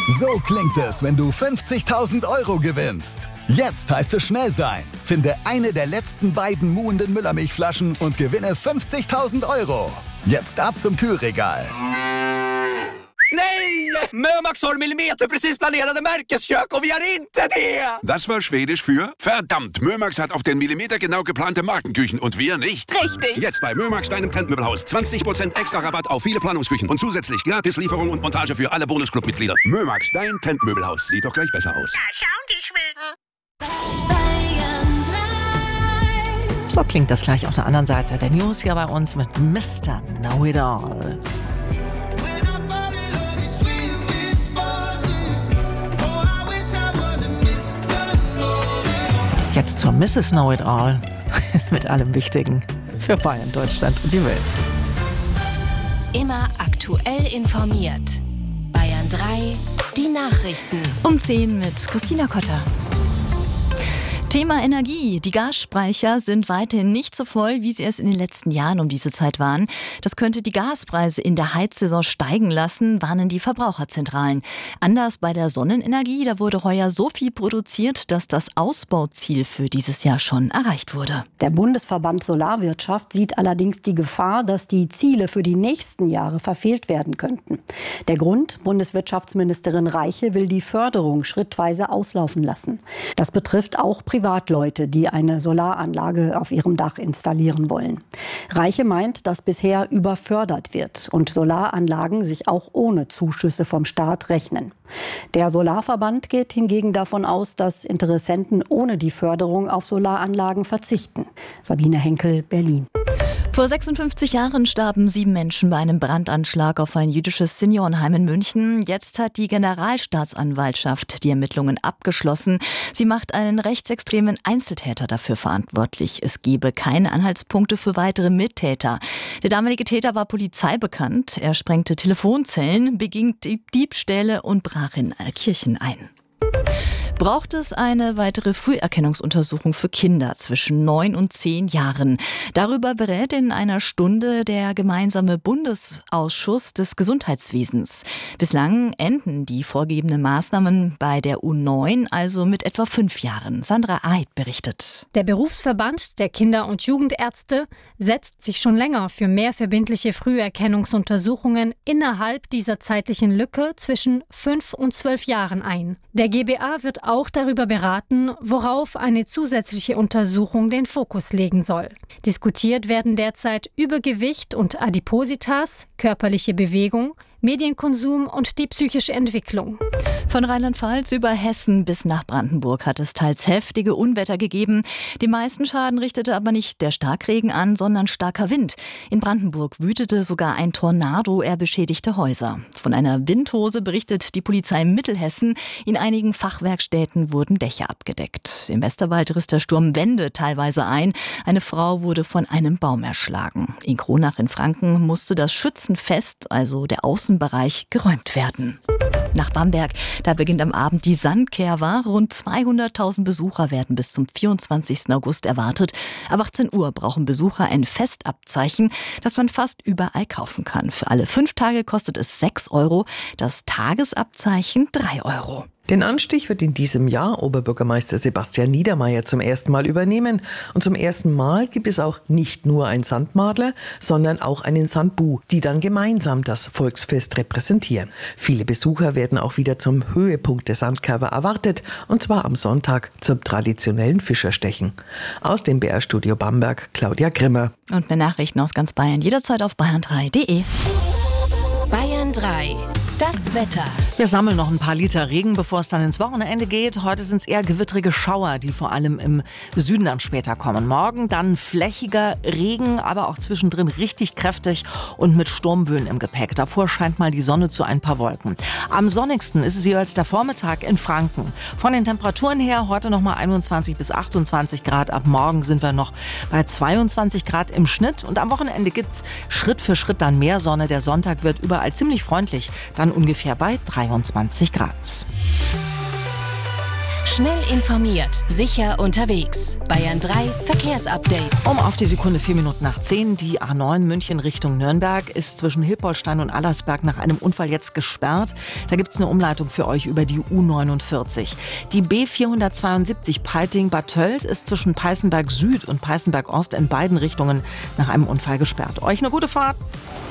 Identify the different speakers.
Speaker 1: So klingt es, wenn du 50.000 Euro gewinnst. Jetzt heißt es schnell sein. Finde eine der letzten beiden muhenden Müllermilchflaschen und gewinne 50.000 Euro. Jetzt ab zum Kühlregal.
Speaker 2: Nej! Mömax har millimeterprecis planerade märkeskök och vi har inte det!
Speaker 3: Das war Schwedisch für verdammt, Mömax hat auf den Millimeter genau geplante Markenküchen und wir nicht.
Speaker 4: Richtig.
Speaker 3: Jetzt bei Mömax, deinem Trendmöbelhaus. 20% extra Rabatt auf viele Planungsküchen und zusätzlich Gratislieferung und Montage für alle Bonusclub-Mitglieder. Mömax, dein Trendmöbelhaus. Sieht doch gleich besser aus.
Speaker 5: Da schauen die Schweden.
Speaker 4: So klingt das gleich auf der anderen Seite der News hier bei uns mit Mr. Know-It-All. Jetzt zur Mrs. Know-It-All mit allem Wichtigen für Bayern, Deutschland und die Welt.
Speaker 6: Immer aktuell informiert. Bayern 3, die Nachrichten.
Speaker 7: Um 10 mit Christina Kotter. Thema Energie. Die Gasspeicher sind weiterhin nicht so voll, wie sie es in den letzten Jahren um diese Zeit waren. Das könnte die Gaspreise in der Heizsaison steigen lassen, warnen die Verbraucherzentralen. Anders bei der Sonnenenergie, da wurde heuer so viel produziert, dass das Ausbauziel für dieses Jahr schon erreicht wurde.
Speaker 8: Der Bundesverband Solarwirtschaft sieht allerdings die Gefahr, dass die Ziele für die nächsten Jahre verfehlt werden könnten. Der Grund: Bundeswirtschaftsministerin Reiche will die Förderung schrittweise auslaufen lassen. Das betrifft auch Privatleute, die eine Solaranlage auf ihrem Dach installieren wollen. Reiche meint, dass bisher überfördert wird und Solaranlagen sich auch ohne Zuschüsse vom Staat rechnen. Der Solarverband geht hingegen davon aus, dass Interessenten ohne die Förderung auf Solaranlagen verzichten. Sabine Henkel, Berlin.
Speaker 7: Vor 56 Jahren starben 7 Menschen bei einem Brandanschlag auf ein jüdisches Seniorenheim in München. Jetzt hat die Generalstaatsanwaltschaft die Ermittlungen abgeschlossen. Sie macht einen rechtsextremen Einzeltäter dafür verantwortlich. Es gebe keine Anhaltspunkte für weitere Mittäter. Der damalige Täter war Polizei bekannt. Er sprengte Telefonzellen, beging Diebstähle und brach in Kirchen ein. Braucht es eine weitere Früherkennungsuntersuchung für Kinder zwischen 9 und 10 Jahren? Darüber berät in einer Stunde der gemeinsame Bundesausschuss des Gesundheitswesens. Bislang enden die vorgegebenen Maßnahmen bei der U9, also mit etwa 5 Jahren. Sandra Aid berichtet.
Speaker 9: Der Berufsverband der Kinder- und Jugendärzte setzt sich schon länger für mehr verbindliche Früherkennungsuntersuchungen innerhalb dieser zeitlichen Lücke zwischen 5 und 12 Jahren ein. Der GBA wird auch darüber beraten, worauf eine zusätzliche Untersuchung den Fokus legen soll. Diskutiert werden derzeit Übergewicht und Adipositas, körperliche Bewegung, Medienkonsum und die psychische Entwicklung.
Speaker 7: Von Rheinland-Pfalz über Hessen bis nach Brandenburg hat es teils heftige Unwetter gegeben. Den meisten Schaden richtete aber nicht der Starkregen an, sondern starker Wind. In Brandenburg wütete sogar ein Tornado, er beschädigte Häuser. Von einer Windhose berichtet die Polizei Mittelhessen. In einigen Fachwerkstätten wurden Dächer abgedeckt. Im Westerwald riss der Sturm Wände teilweise ein. Eine Frau wurde von einem Baum erschlagen. In Kronach in Franken musste das Schützenfest, also der Außenbereich, geräumt werden. Nach Bamberg, da beginnt am Abend die Sandkerwa. Rund 200.000 Besucher werden bis zum 24. August erwartet. Ab 18 Uhr brauchen Besucher ein Festabzeichen, das man fast überall kaufen kann. Für alle 5 Tage kostet es 6 €, das Tagesabzeichen 3 €.
Speaker 10: Den Anstich wird in diesem Jahr Oberbürgermeister Sebastian Niedermeyer zum ersten Mal übernehmen. Und zum ersten Mal gibt es auch nicht nur einen Sandmadler, sondern auch einen Sandbu, die dann gemeinsam das Volksfest repräsentieren. Viele Besucher werden auch wieder zum Höhepunkt der Sandkerwa erwartet, und zwar am Sonntag zum traditionellen Fischerstechen. Aus dem BR-Studio Bamberg, Claudia Grimmer.
Speaker 7: Und mehr Nachrichten aus ganz Bayern jederzeit auf bayern3.de.
Speaker 6: Bayern 3. Das Wetter.
Speaker 4: Wir sammeln noch ein paar Liter Regen, bevor es dann ins Wochenende geht. Heute sind es eher gewittrige Schauer, die vor allem im Süden dann später kommen. Morgen dann flächiger Regen, aber auch zwischendrin richtig kräftig und mit Sturmböen im Gepäck. Davor scheint mal die Sonne zu ein paar Wolken. Am sonnigsten ist es jeweils der Vormittag in Franken. Von den Temperaturen her heute noch mal 21 bis 28 Grad. Ab morgen sind wir noch bei 22 Grad im Schnitt. Und am Wochenende gibt es Schritt für Schritt dann mehr Sonne. Der Sonntag wird überall ziemlich freundlich. Dann ungefähr bei 23 Grad.
Speaker 6: Schnell informiert, sicher unterwegs. Bayern 3 Verkehrsupdate.
Speaker 4: Auf die Sekunde 4 Minuten nach 10. Die A9 München Richtung Nürnberg ist zwischen Hilpoltstein und Allersberg nach einem Unfall jetzt gesperrt. Da gibt es eine Umleitung für euch über die U49. Die B472 Peiting-Bad Tölz ist zwischen Peißenberg Süd und Peißenberg Ost in beiden Richtungen nach einem Unfall gesperrt. Euch eine gute Fahrt.